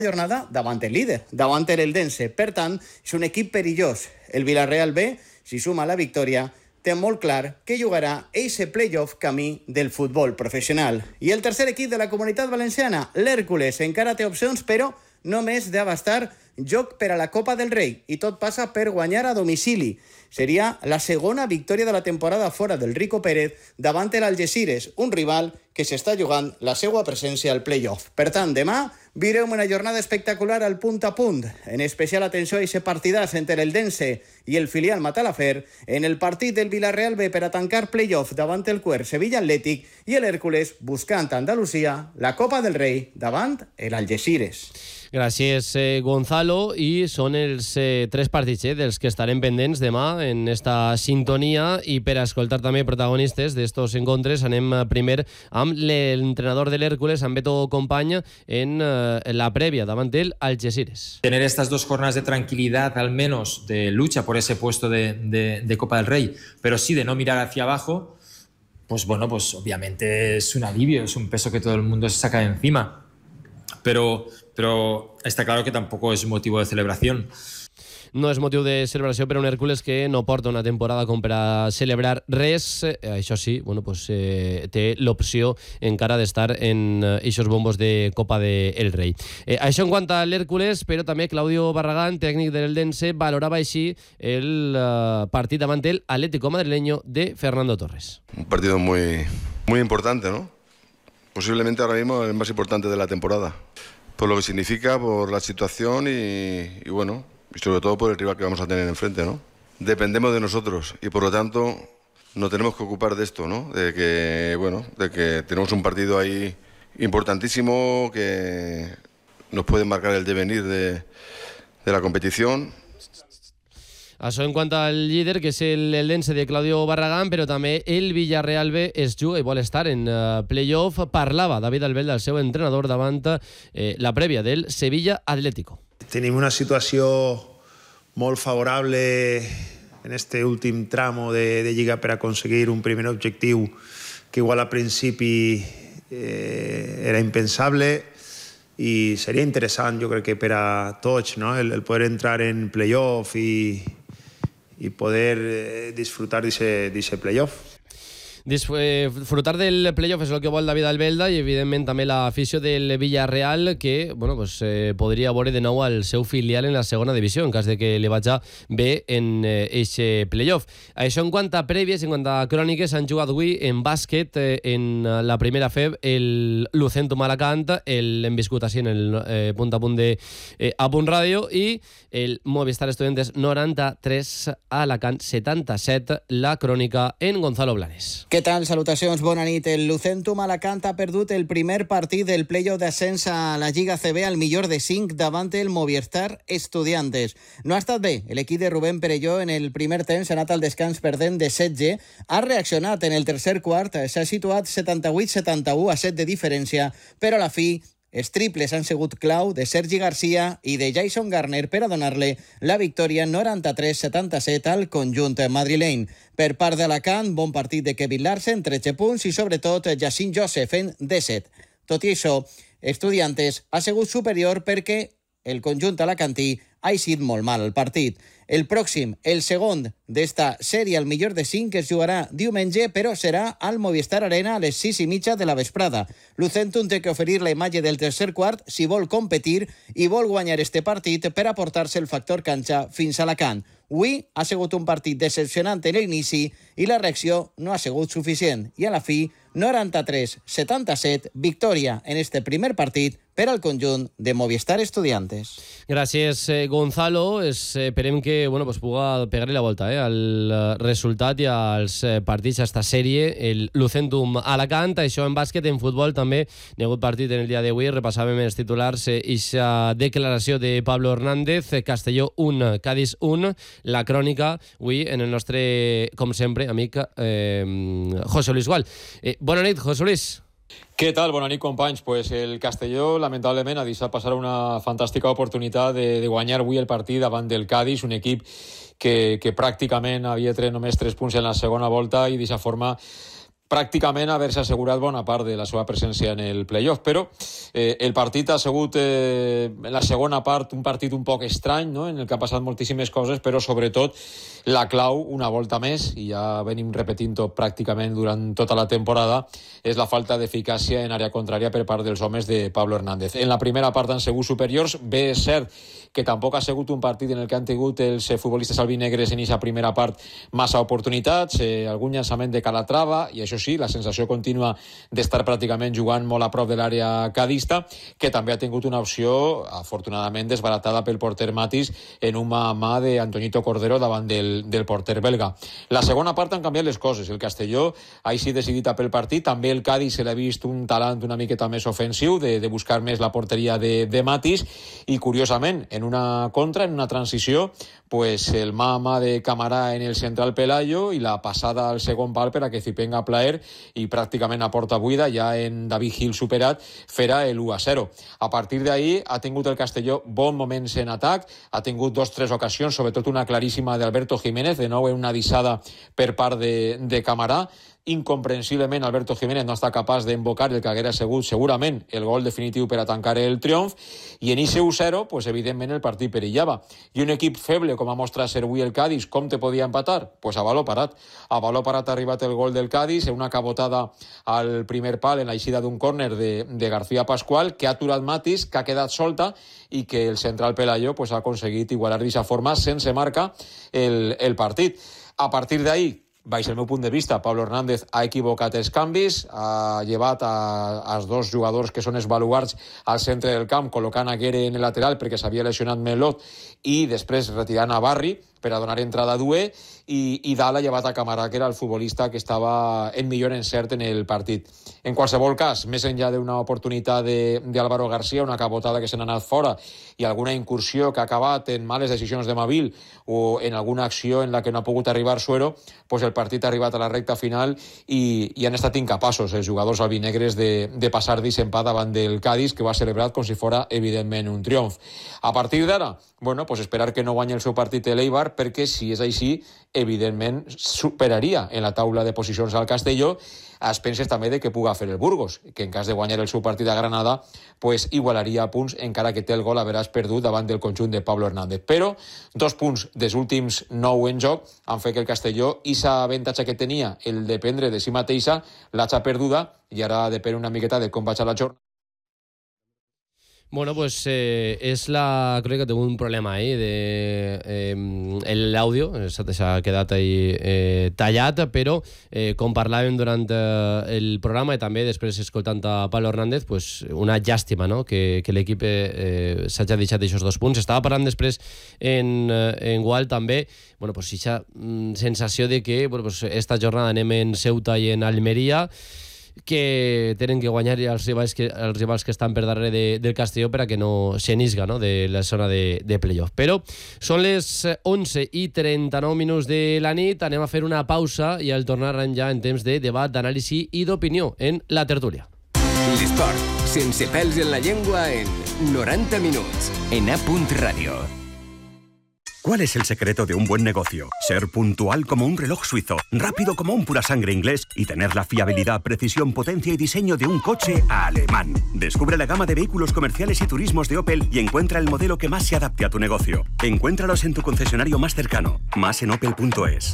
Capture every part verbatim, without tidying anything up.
jornada davant el líder, davant l'Eldense. Per tant, és un equip perillós. El Villarreal B, si suma la victòria, té molt clar que jugarà eixe playoff camí del futbol professional. I el tercer equip de la Comunitat Valenciana, l'Hèrcules, encara té opcions, però només d'abastar joc per a la Copa del Rei, i tot passa per guanyar a domicili. Seria la segona victòria de la temporada fora del Rico Pérez davant l'Algesires, un rival que s'està jugant la seva presència al playoff. Per tant, demà viurem una jornada espectacular al punt a punt. En especial atenció a aquest partidàs entre l'Eldense i el filial Matalafer, en el partit del Villarreal B per a tancar playoff davant el Quer Sevilla Atlètic i l'Hèrcules buscant a Andalusia la Copa del Rei davant l'Algesires. Gràcies, eh, Gonzalo. I són els eh, tres partits eh, dels que estarem pendents demà en esta sintonia, i per a escoltar també protagonistes d'estos encontres anem primer amb l'entrenador de l'Hèrcules, amb Beto Company, en eh, la prèvia davant el Algesires. Tener estas dos jornadas de tranquilidad, al menos de lucha por ese puesto de, de, de Copa del Rey, pero sí de no mirar hacia abajo, pues bueno, pues obviamente es un alivio, es un peso que todo el mundo se saca de encima. Pero, pero está claro que tampoco es motivo de celebración. No és motiu de celebració per a un Hèrcules que no porta una temporada com per a celebrar res. Eh, això sí, bueno, pues, eh, té l'opció encara d'estar en aquests bombos de Copa del Rei. Eh, això en quant a l'Hèrcules, però també Claudio Barragán, tècnic de l'Eldense, valorava així el uh, partit davant el Atlético madrileño de Fernando Torres. Un partido muy, muy importante, ¿no? Posiblemente ahora mismo el más importante de la temporada, por lo que significa, por la situación y, y bueno, y sobre todo por el rival que vamos a tener enfrente, ¿no? Dependemos de nosotros y por lo tanto nos tenemos que ocupar de esto, ¿no? De que, bueno, de que tenemos un partido ahí importantísimo que nos puede marcar el devenir de, de la competición. Això en quant al líder, que és l'Eldense de Claudio Barragán, però també el Villarreal B es juga i vol estar en uh, playoff. Parlava David Albelda, el seu entrenador, davant eh, la prèvia del Sevilla Atlético. Tenim una situació molt favorable en este últim tramo de, de Lliga per aconseguir un primer objectiu que igual al principi eh, era impensable, i seria interessant, jo crec que per a tots, no? el, el poder entrar en playoff i y poder eh, disfrutar de ese, de ese playoff. Disfrutar del playoff és el que vol David Albelda, i evidentment també l'afició del Villarreal, que bueno, pues, eh, podria veure de nou al seu filial en la segona divisió en cas de que li vagi bé en aquest eh, playoff. Això en quant a prèvies, en quant a cròniques, han jugat avui en bàsquet eh, en la primera F E B el Lucentum Alacant, l'hem viscut així en el eh, punt a punt de eh, A Punt Ràdio, i el Movistar Estudiantes noranta-tres Alacant setanta-set, la crònica en Gonzalo Blanes. Què tal? Salutacions, bona nit. El Lucentum Alacant ha perdut el primer partit del playoff d'ascens a la Lliga C B al millor de cinc davant el Movistar Estudiantes. No ha estat bé. L'equip de Rubén Perelló en el primer temps ha anat al descans perdent de setze. Ha reaccionat en el tercer quart, s'ha situat setanta-vuit setanta-u a set de diferència, però a la fi els triples han sigut clau de Sergi Garcia i de Jason Garner per a donar-li la victòria noranta-tres setanta-set al conjunt madrileny. Per part d'Alacant, bon partit de Kevin Larsen, tretze punts, i sobretot Jacint Joseph en disset. Tot i això, Estudiantes ha sigut superior perquè el conjunt alacantí ha eixit molt mal el partit. El pròxim, el segon d'esta sèrie al millor de cinc, es jugarà diumenge, però serà al Movistar Arena a les sis i mitja de la vesprada. Lucentum té que oferir la imatge del tercer quart si vol competir i vol guanyar este partit per aportar-se el factor canxa fins a Alacant. Avui ha sigut un partit decepcionant en l'inici i la reacció no ha sigut suficient. I a la fi, noranta-tres setanta-set, victòria en este primer partit per al conjunt de Movistar Estudiantes. Gràcies, eh, Gonzalo. Esperem que bueno, pues, puga pegar-li la volta eh, al resultat i als partits a esta sèrie. El Lucentum Alacant, això en bàsquet, en futbol també n'hi ha hagut partit en el dia d'avui. Repassàvem els titulars i aquesta declaració de Pablo Hernández. Castelló un, Cádiz un. La crònica avui en el nostre, com sempre, amic eh, José Luis Gual. Eh, bona nit, José Luis. Què tal? Bona nit, companys. Pues el Castelló, lamentablement, ha deixat passar una fantàstica oportunitat de, de guanyar avui el partit davant del Cádiz, un equip que, que pràcticament havia tret només tres punts en la segona volta i d'aquesta forma pràcticament haver-se assegurat bona part de la seva presència en el playoff, però eh, el partit ha sigut eh, en la segona part un partit un poc estrany, no? En el que ha passat moltíssimes coses, però sobretot la clau, una volta més, i ja venim repetint-ho pràcticament durant tota la temporada, és la falta d'eficàcia en àrea contrària per part dels homes de Pablo Hernández. En la primera part han sigut superiors, bé és cert que tampoc ha sigut un partit en el que han tingut els futbolistes albinegres en aquesta primera part massa oportunitats, eh, algun llançament de Calatrava, i això sí, la sensació contínua d'estar pràcticament jugant molt a prop de l'àrea cadista, que també ha tingut una opció, afortunadament, desbaratada pel porter Matis en un mà a mà d'Antoñito Cordero davant del, del porter belga. La segona part han canviat les coses. El Castelló ha així decidit a pel partit, també el Cádiz se l'ha vist un talant una miqueta més ofensiu, de, de buscar més la porteria de, de Matis, i curiosament, en una contra, en una transició, pues el mà a mà de Camará en el central Pelayo i la passada al segon pal per a que Zipenga Plaer, i pràcticament a porta buida, ja en David Gil superat, fera el u a zero. A partir d'ahí ha tingut el Castelló bons moments en atac, ha tingut dos tres ocasions, sobretot una claríssima d'Alberto Jiménez, de nou en una dissada per part de, de Camará. Incomprensiblement Alberto Jiménez no està capaç d'invocar el que haguera sigut segurament el gol definitiu per a tancar el triomf, i en ese u zero, pues, evidentment el partit perillava. I un equip feble com ha mostrat ser avui el Cádiz, com te podia empatar? Pues a baló parat. A baló parat ha arribat el gol del Cádiz, en una cabotada al primer pal en l'eixida d'un córner de, de García Pascual, que ha aturat Matis, que ha quedat solta, i que el central Pelayo pues, ha aconseguit igualar d'aquesta forma sense marca el, el partit. A partir d'ahí, baix el meu punt de vista, Pablo Hernández ha equivocat els canvis, ha llevat a, als dos jugadors que són els baluards al centre del camp, col·locant a Guere en el lateral perquè s'havia lesionat Melot, i després retirant a Barri per a donar entrada a Due, i, i dalt ha llevat a Camará, que era el futbolista que estava en millor encert en el partit. En qualsevol cas, més enllà d'una oportunitat d'Álvaro García, una cabotada que se n'ha anat fora, i alguna incursió que ha acabat en males decisions de Mavil o en alguna acció en la que no ha pogut arribar Suero, pues el partit ha arribat a la recta final i, i han estat incapaços els jugadors albinegres de, de passar d'Isempà davant del Cádiz, que va celebrat com si fora evidentment un triomf. A partir d'ara, bueno, pues esperar que no guanyi el seu partit l'Eibar, perquè si és així, evidentment superaria en la taula de posicions al Castelló, a expenses també de que puga fer el Burgos, que en cas de guanyar el seu partit a Granada, pues igualaria punts, encara que té el gol a veràs perdut davant del conjunt de Pablo Hernández. Però dos punts dels últims nou en joc han fet que el Castelló, i sa avantatge que tenia, el dependre de si mateixa, l'haja perduda, i ara depèn una miqueta de com vaig a la jornada. Bueno, pues eh, és la... Crec que té un problema ahí de eh, l'àudio, s'ha quedat ahí eh, tallat, però eh, com parlàvem durant eh, el programa i també després escoltant a Pablo Hernández, pues una llàstima, no?, que, que l'equip eh, s'hagi deixat aquests dos punts. Estava parlant després en, en Gual també, bueno, pues aquesta mm, sensació de que bueno, pues esta jornada anem en Ceuta i en Almeria, que tenen que guanyar els rivals que, els rivals que estan per darrere de, del Castelló per a que no s'enisga, no?, de la zona de, de playoff. Però són les onze i trenta-nou minuts de la nit, anem a fer una pausa i al tornar ja en temps de debat, d'anàlisi i d'opinió en la tertúlia. L'esport, sense pèls en la llengua, en noranta minuts, en A. Radio. ¿Cuál es el secreto de un buen negocio? Ser puntual como un reloj suizo, rápido como un pura sangre inglés y tener la fiabilidad, precisión, potencia y diseño de un coche alemán. Descubre la gama de vehículos comerciales y turismos de Opel y encuentra el modelo que más se adapte a tu negocio. Encuéntralos en tu concesionario más cercano. Más en opel punto es.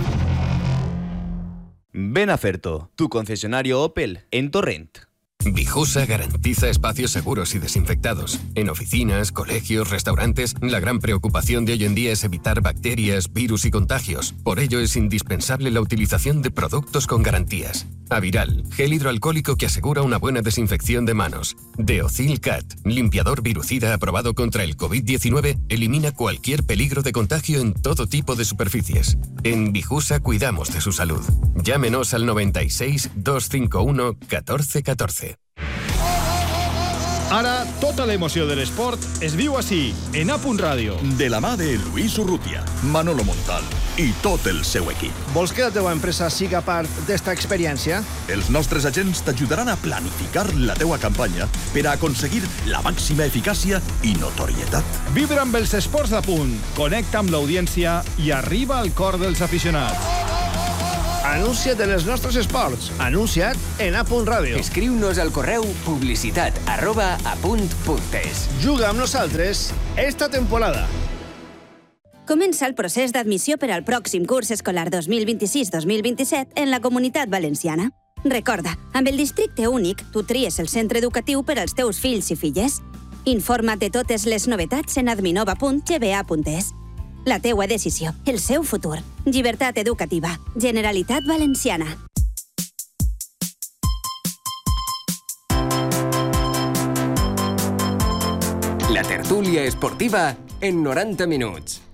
Ven a Ferto, tu concesionario Opel en Torrent. Vijusa garantiza espacios seguros y desinfectados. En oficinas, colegios, restaurantes, la gran preocupación de hoy en día es evitar bacterias, virus y contagios. Por ello es indispensable la utilización de productos con garantías. Aviral, gel hidroalcohólico que asegura una buena desinfección de manos. Deocil Cat, limpiador virucida aprobado contra el covid diecinueve, elimina cualquier peligro de contagio en todo tipo de superficies. En Vijusa cuidamos de su salud. Llámenos al noventa y seis, doscientos cincuenta y uno, catorce catorce. Ara, tota l'emoció de l'esport es viu així, en A. Ràdio. De la mà de Luis Urrutia, Manolo Montal i tot el seu equip. Vols que la teva empresa siga part d'esta experiència? Els nostres agents t'ajudaran a planificar la teua campanya per a aconseguir la màxima eficàcia i notorietat. Vibra amb els esports d'A. Connecta amb l'audiència i arriba al cor dels aficionats. Anuncia't en els nostres esports. Anuncia't en A Punt Ràdio. Escriu-nos al correu publicitat arroba apunt.es. Juga amb nosaltres esta temporada. Comença el procés d'admissió per al pròxim curs escolar dos mil vint-i-sis dos mil vint-i-set en la Comunitat Valenciana. Recorda, amb el districte únic, tu tries el centre educatiu per als teus fills i filles. Informa't de totes les novetats en adminova punt g b a punt es. La teua decisió, el seu futur. Llibertat educativa. Generalitat Valenciana. La tertúlia esportiva en noranta minuts.